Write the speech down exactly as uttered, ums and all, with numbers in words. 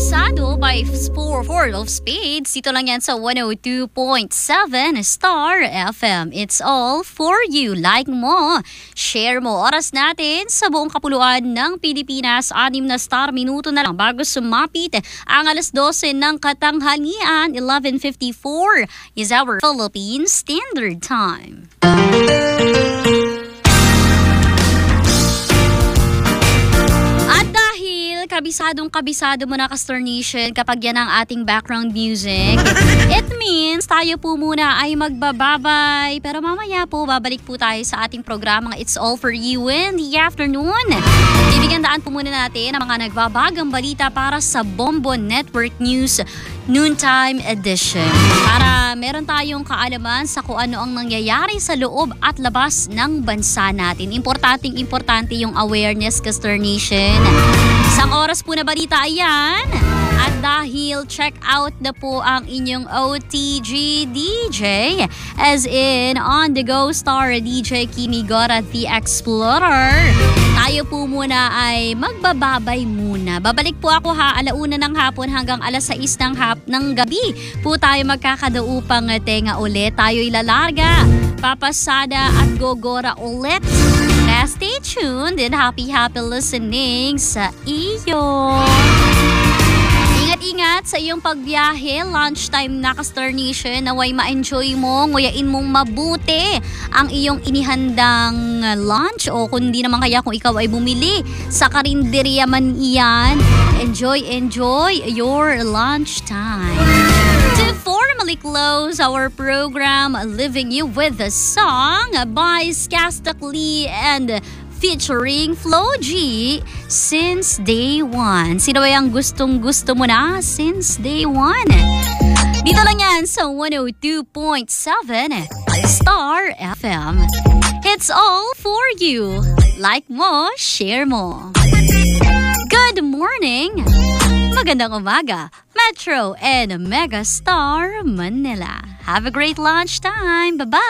Kabisado by four, four of Spades. Dito lang yan sa one oh two point seven Star F M. It's all for you. Like mo, share mo. Oras natin sa buong kapuluan ng Pilipinas. Anim na star minuto na lang bago sumapit ang alas dose ng katanghalian. eleven fifty-four is our Philippine Standard Time. Kabisadong kabisado mo na ka-Star Nation kapag yan ang ating background music. It means tayo po muna ay magbababay. Pero mamaya po, babalik po tayo sa ating programang It's All For You in the afternoon. Bibigyan daan po muna natin ang mga nagbabagang balita para sa Bombo Network News Noontime Edition. Para meron tayong kaalaman sa kung ano ang nangyayari sa loob at labas ng bansa natin. Importanteng importante yung awareness, ka-Star Nation. Isang oras po na balita ayan. At dahil check out na po ang inyong O T G D J, as in On The Go Star D J Kimi Gora The Explorer, tayo po muna ay magbababay muna. Babalik po ako ha, alauna ng hapon hanggang alas sais ng hap ng gabi po tayo magkakadaupang tenga ulit. Tayo ilalarga, papasada at gogora ulit. Kaya stay tuned and happy happy listening sa iyo. Ingat-ingat sa iyong pagbiyahe, lunchtime na ka-Star Nation, naway ma-enjoy mo, nguyain mong mabuti ang iyong inihandang lunch o kundi naman kaya kung ikaw ay bumili sa karinderya man iyan, enjoy, enjoy your lunchtime. To formally close our program, leaving you with a song by Skastak Lee and featuring Flo G, Since Day One. Sino ba yung gustong gusto mo na since day one? Dito lang yan sa one oh two point seven Star F M. It's all for you. Like mo, share mo. Good morning. Magandang umaga, Metro and Mega Star Manila. Have a great lunchtime. Bye-bye.